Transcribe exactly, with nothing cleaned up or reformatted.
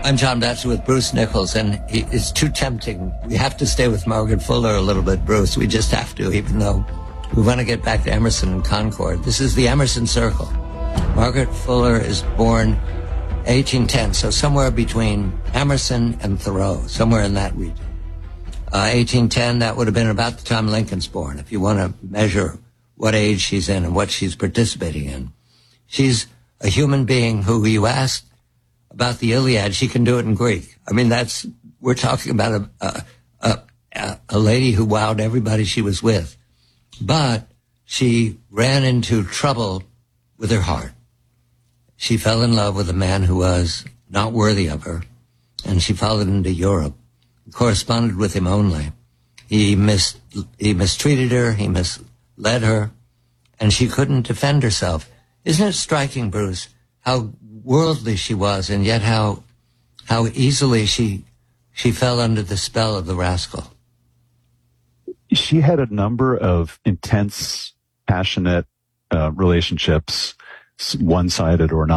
I'm John Batchelor with Bruce Nichols, and he, it's too tempting. We have to stay with Margaret Fuller a little bit, Bruce. We just have to, even though we want to get back to Emerson and Concord. This is the Emerson Circle. Margaret Fuller is born eighteen ten, so somewhere between Emerson and Thoreau, somewhere in that region. Uh, eighteen ten, that would have been about the time Lincoln's born, if you want to measure what age she's in and what she's participating in. She's a human being who you asked about the Iliad, she can do it in Greek. I mean, that's, we're talking about a, a, a, a lady who wowed everybody she was with. But she ran into trouble with her heart. She fell in love with a man who was not worthy of her, and she followed into Europe, corresponded with him only. He mis, he mistreated her, he misled her, and she couldn't defend herself. Isn't it striking, Bruce, how worldly she was, and yet how how easily she she fell under the spell of the rascal? She had a number of intense, passionate uh, relationships, one-sided or not.